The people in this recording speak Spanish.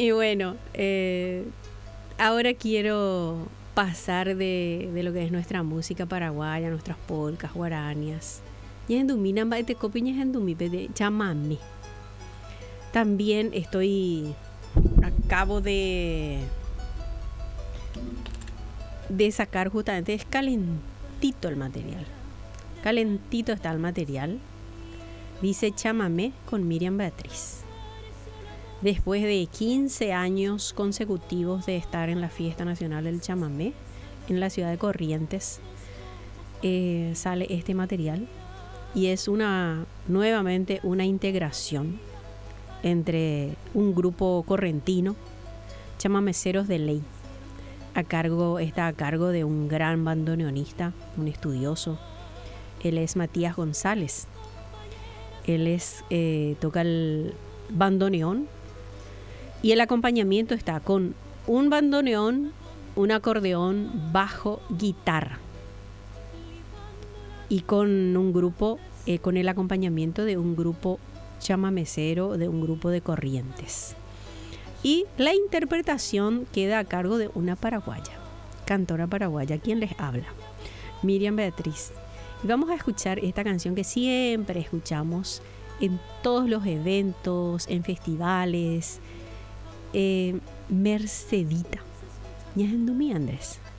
Y bueno, ahora quiero pasar de lo que es nuestra música paraguaya, nuestras polcas, guaranías. Y en Dumina, te copiñas en Dumipete, chamame. También acabo de sacar justamente, es calentito el material. Calentito está el material. Dice chamamé con Miriam Beatriz. Después de 15 años consecutivos de estar en la Fiesta Nacional del Chamamé, en la ciudad de Corrientes, sale este material. Y es nuevamente una integración entre un grupo correntino, Chamameceros de Ley. Está a cargo de un gran bandoneonista, un estudioso. Él es Matías González. Él toca el bandoneón. Y el acompañamiento está con un bandoneón, un acordeón, bajo, guitarra. Y con un grupo, con el acompañamiento de un grupo chamamecero, de un grupo de Corrientes. Y la interpretación queda a cargo de una paraguaya, cantora paraguaya, quien les habla, Miriam Beatriz. Y vamos a escuchar esta canción que siempre escuchamos en todos los eventos, en festivales. Mercedita. ¿Ya es en Dumí, Andrés?